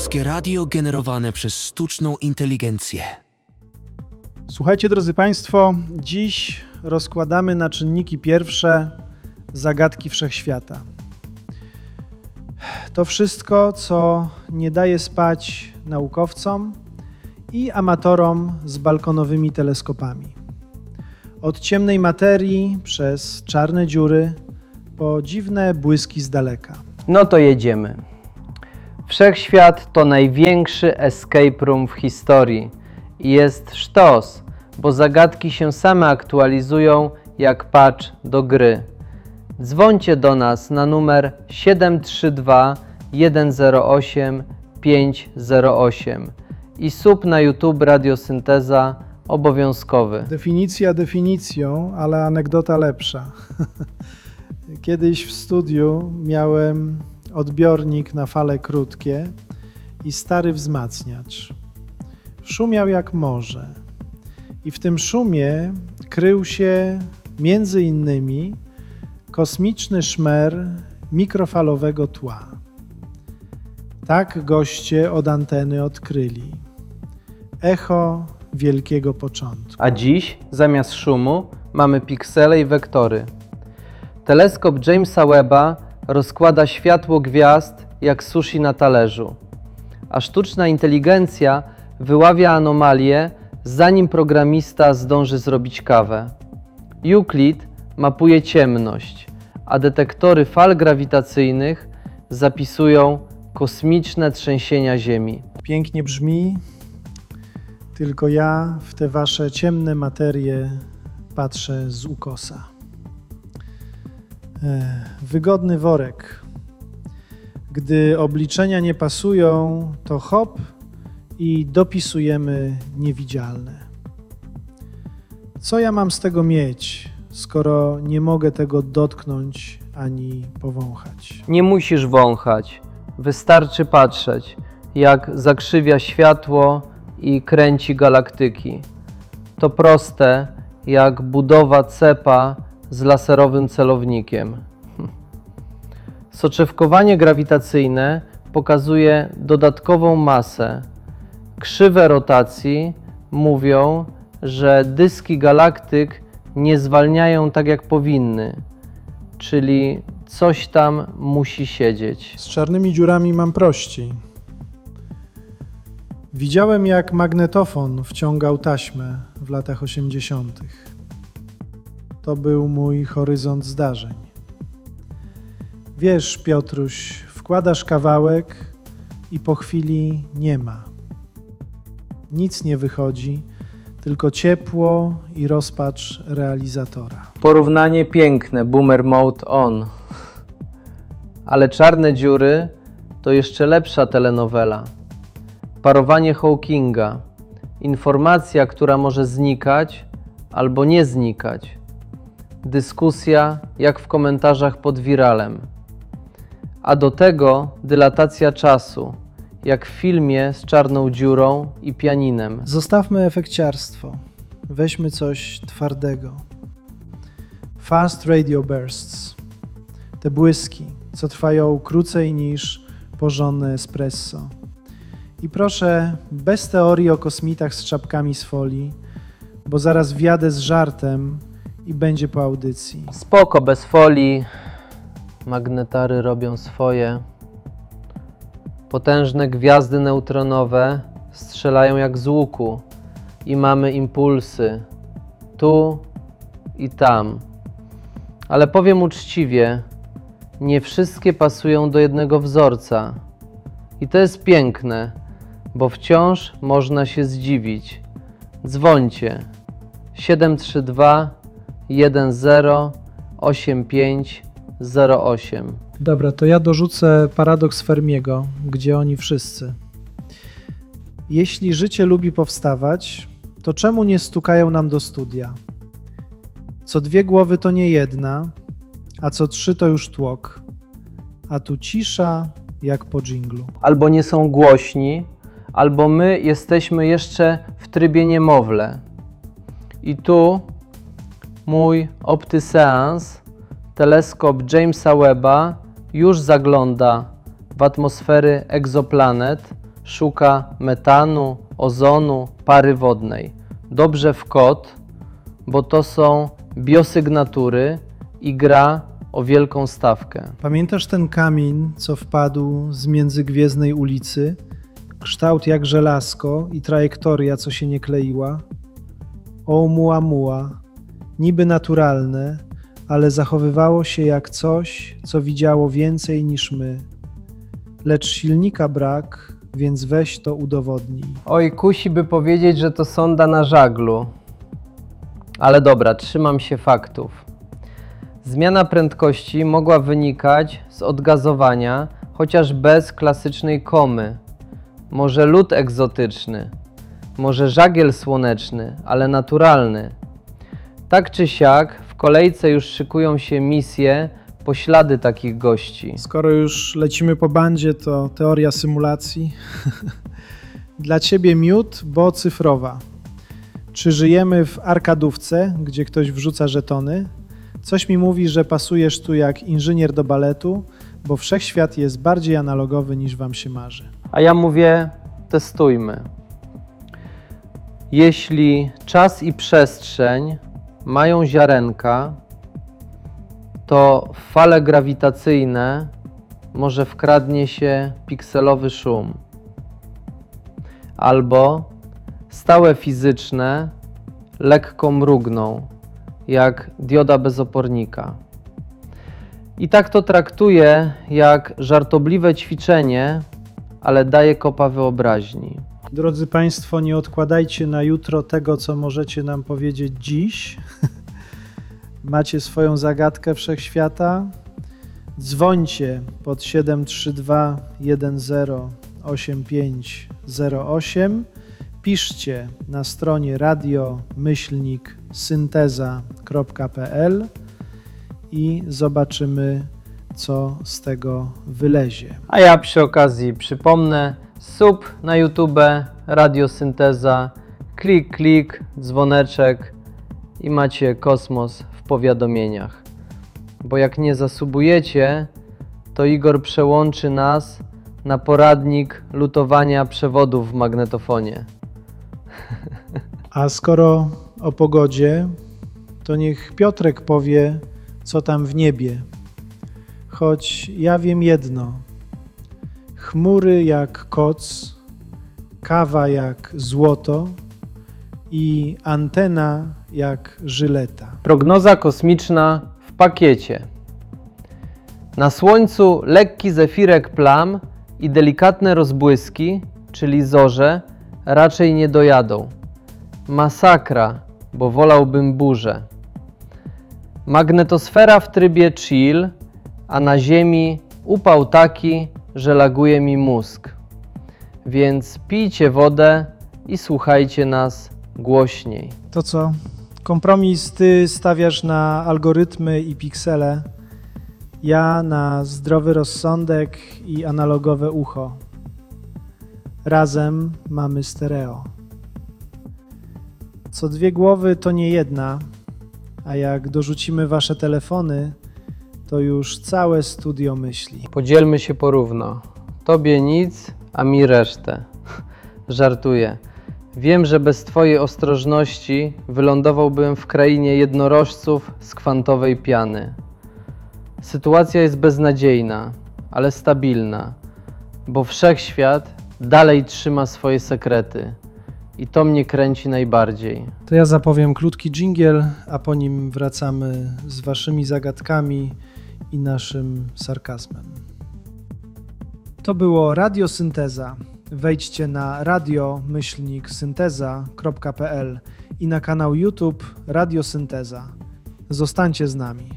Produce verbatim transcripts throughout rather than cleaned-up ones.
Polskie radio generowane przez sztuczną inteligencję. Słuchajcie, drodzy Państwo, dziś rozkładamy na czynniki pierwsze zagadki wszechświata. To wszystko, co nie daje spać naukowcom i amatorom z balkonowymi teleskopami. Od ciemnej materii przez czarne dziury po dziwne błyski z daleka. No to jedziemy. Wszechświat to największy escape room w historii i jest sztos, bo zagadki się same aktualizują jak patch do gry. Dzwońcie do nas na numer siedem trzy dwa jeden zero osiem pięć zero osiem i sub na YouTube Radiosynteza obowiązkowy. Definicja definicją, ale anegdota lepsza. Kiedyś w studiu miałem odbiornik na fale krótkie i stary wzmacniacz. Szumiał jak morze i w tym szumie krył się między innymi kosmiczny szmer mikrofalowego tła. Tak goście od anteny odkryli. Echo wielkiego początku. A dziś zamiast szumu mamy piksele i wektory. Teleskop Jamesa Webba rozkłada światło gwiazd jak sushi na talerzu, a sztuczna inteligencja wyławia anomalie, zanim programista zdąży zrobić kawę. Euclid mapuje ciemność, a detektory fal grawitacyjnych zapisują kosmiczne trzęsienia Ziemi. Pięknie brzmi, tylko ja w te wasze ciemne materie patrzę z ukosa. Wygodny worek. Gdy obliczenia nie pasują, to hop i dopisujemy niewidzialne. Co ja mam z tego mieć, skoro nie mogę tego dotknąć ani powąchać? Nie musisz wąchać, wystarczy patrzeć, jak zakrzywia światło i kręci galaktyki. To proste, jak budowa cepa z laserowym celownikiem. Soczewkowanie grawitacyjne pokazuje dodatkową masę. Krzywe rotacji mówią, że dyski galaktyk nie zwalniają tak jak powinny, czyli coś tam musi siedzieć. Z czarnymi dziurami mam prościej. Widziałem, jak magnetofon wciągał taśmę w latach osiemdziesiątych. To był mój horyzont zdarzeń. Wiesz, Piotruś, wkładasz kawałek i po chwili nie ma. Nic nie wychodzi, tylko ciepło i rozpacz realizatora. Porównanie piękne, boomer mode on. Ale czarne dziury to jeszcze lepsza telenowela. Parowanie Hawkinga. Informacja, która może znikać albo nie znikać. Dyskusja jak w komentarzach pod wiralem. A do tego dylatacja czasu, jak w filmie z czarną dziurą i pianinem. Zostawmy efekciarstwo. Weźmy coś twardego. Fast radio bursts. Te błyski, co trwają krócej niż porządne espresso. I proszę, bez teorii o kosmitach z czapkami z folii, bo zaraz wjadę z żartem i będzie po audycji. Spoko, bez folii. Magnetary robią swoje. Potężne gwiazdy neutronowe strzelają jak z łuku i mamy impulsy tu i tam. Ale powiem uczciwie, nie wszystkie pasują do jednego wzorca. I to jest piękne, bo wciąż można się zdziwić. Dzwońcie siedem trzy dwa jeden zero osiem pięć zero osiem. Dobra, to ja dorzucę paradoks Fermiego, gdzie oni wszyscy. Jeśli życie lubi powstawać, to czemu nie stukają nam do studia? Co dwie głowy to nie jedna, a co trzy to już tłok. A tu cisza jak po dżinglu. Albo nie są głośni, albo my jesteśmy jeszcze w trybie niemowlę. I tu mój OptySeance, teleskop Jamesa Webba, już zagląda w atmosfery egzoplanet, szuka metanu, ozonu, pary wodnej. Dobrze w kod, bo to są biosygnatury i gra o wielką stawkę. Pamiętasz ten kamień, co wpadł z międzygwiezdnej ulicy? Kształt jak żelazko i trajektoria, co się nie kleiła? Oumuamua, niby naturalne, ale zachowywało się jak coś, co widziało więcej niż my. Lecz silnika brak, więc weź to udowodnij. Oj, kusi by powiedzieć, że to sonda na żaglu. Ale dobra, trzymam się faktów. Zmiana prędkości mogła wynikać z odgazowania, chociaż bez klasycznej komy. Może lód egzotyczny, może żagiel słoneczny, ale naturalny. Tak czy siak, w kolejce już szykują się misje po ślady takich gości. Skoro już lecimy po bandzie, to teoria symulacji. Dla ciebie miód, bo cyfrowa. Czy żyjemy w arkadówce, gdzie ktoś wrzuca żetony? Coś mi mówi, że pasujesz tu jak inżynier do baletu, bo wszechświat jest bardziej analogowy niż wam się marzy. A ja mówię, testujmy. Jeśli czas i przestrzeń mają ziarenka, to w fale grawitacyjne może wkradnie się pikselowy szum. Albo stałe fizyczne lekko mrugną, jak dioda bezopornika. I tak to traktuję jak żartobliwe ćwiczenie, ale daje kopa wyobraźni. Drodzy Państwo, nie odkładajcie na jutro tego, co możecie nam powiedzieć dziś. Macie swoją zagadkę wszechświata? Dzwońcie pod siedem trzy dwa jeden zero osiem pięć zero osiem. Piszcie na stronie radio myślnik synteza kropka p l i zobaczymy, co z tego wylezie. A ja przy okazji przypomnę, sub na YouTube, Radio Synteza, klik, klik, dzwoneczek i macie kosmos w powiadomieniach. Bo jak nie zasubujecie, to Igor przełączy nas na poradnik lutowania przewodów w magnetofonie. A skoro o pogodzie, to niech Piotrek powie, co tam w niebie. Choć ja wiem jedno. Chmury jak koc, kawa jak złoto i antena jak żyleta. Prognoza kosmiczna w pakiecie. Na Słońcu lekki zefirek plam i delikatne rozbłyski, czyli zorze, raczej nie dojadą. Masakra, bo wolałbym burzę. Magnetosfera w trybie chill, a na Ziemi upał taki, że laguje mi mózg. Więc pijcie wodę i słuchajcie nas głośniej. To co? Kompromis ty stawiasz na algorytmy i piksele, ja na zdrowy rozsądek i analogowe ucho. Razem mamy stereo. Co dwie głowy to nie jedna, a jak dorzucimy wasze telefony, to już całe studio myśli. Podzielmy się porówno. Tobie nic, a mi resztę. Żartuję. Wiem, że bez twojej ostrożności wylądowałbym w krainie jednorożców z kwantowej piany. Sytuacja jest beznadziejna, ale stabilna, bo wszechświat dalej trzyma swoje sekrety. I to mnie kręci najbardziej. To ja zapowiem krótki dżingiel, a po nim wracamy z waszymi zagadkami i naszym sarkazmem. To było Radio Synteza. Wejdźcie na radio myślnik synteza kropka p l i na kanał YouTube Radio Synteza. Zostańcie z nami.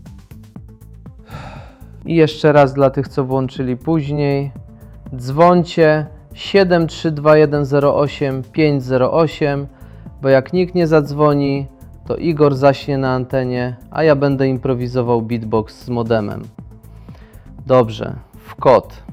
I jeszcze raz dla tych, co włączyli później. Dzwońcie siedem trzy dwa jeden zero osiem pięć zero osiem, bo jak nikt nie zadzwoni, to Igor zaśnie na antenie, a ja będę improwizował beatbox z modemem. Dobrze, w kod.